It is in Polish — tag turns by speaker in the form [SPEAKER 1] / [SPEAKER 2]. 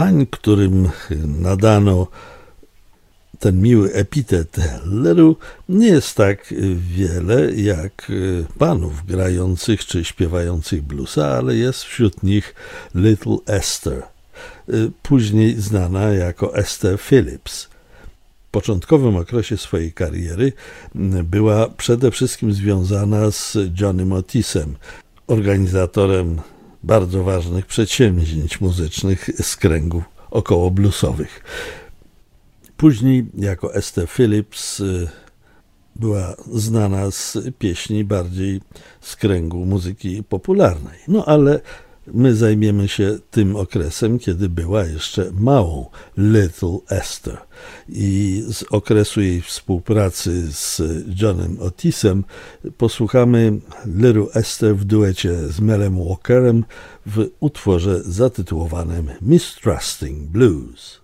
[SPEAKER 1] Pań, którym nadano ten miły epitet Little, nie jest tak wiele jak panów grających czy śpiewających bluesa, ale jest wśród nich Little Esther, później znana jako Esther Phillips. W początkowym okresie swojej kariery była przede wszystkim związana z Johnnym Otisem, organizatorem bardzo ważnych przedsięwzięć muzycznych z kręgów około bluesowych. Później jako Esther Phillips była znana z pieśni bardziej z kręgu muzyki popularnej. No ale my zajmiemy się tym okresem, kiedy była jeszcze małą Little Esther. I z okresu jej współpracy z Johnnym Otisem posłuchamy Little Esther w duecie z Melem Walkerem w utworze zatytułowanym Mistrusting Blues.